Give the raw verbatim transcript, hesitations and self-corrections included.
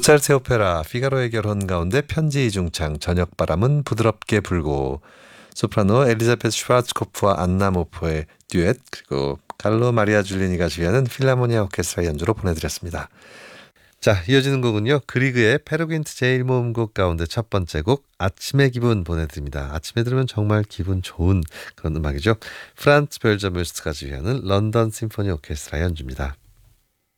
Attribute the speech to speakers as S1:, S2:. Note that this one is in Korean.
S1: 모차르트 오페라 피가로의 결혼 가운데 편지 이중창 저녁바람은 부드럽게 불고 소프라노 엘리자베스 슈바츠코프와 안나 모포의 듀엣 그리고 칼로 마리아 줄리니가 지휘하는 필라모니아 오케스트라 연주로 보내드렸습니다. 자, 이어지는 곡은요. 그리그의 페르긴트 제일 모음곡 가운데 첫 번째 곡 아침의 기분 보내드립니다. 아침에 들으면 정말 기분 좋은 그런 음악이죠. 프란츠 별저뮤스트가 지휘하는 런던 심포니 오케스트라 연주입니다.